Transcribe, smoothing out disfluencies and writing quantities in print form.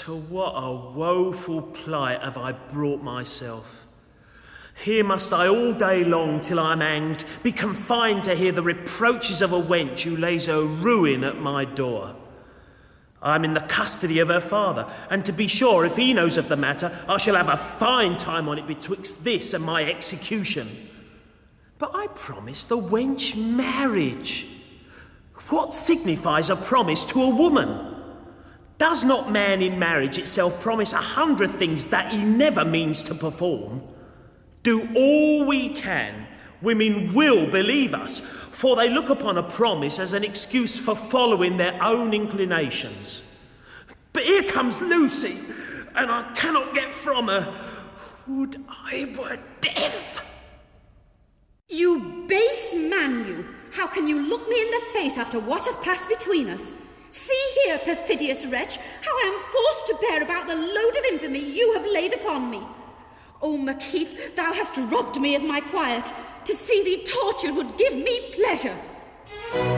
To what a woeful plight have I brought myself. Here must I all day long till I'm hanged be confined to hear the reproaches of a wench who lays her ruin at my door. I'm in the custody of her father, and to be sure, if he knows of the matter, I shall have a fine time on it betwixt this and my execution. But I promised the wench marriage. What signifies a promise to a woman? Does not man in marriage itself promise 100 things that he never means to perform? Do all we can, women will believe us, for they look upon a promise as an excuse for following their own inclinations. But here comes Lucy, and I cannot get from her. Would I were deaf! You base man, you! How can you look me in the face after what hath passed between us? See here, perfidious wretch, how I am forced to bear about the load of infamy you have laid upon me. O Macheath, thou hast robbed me of my quiet. To see thee tortured would give me pleasure.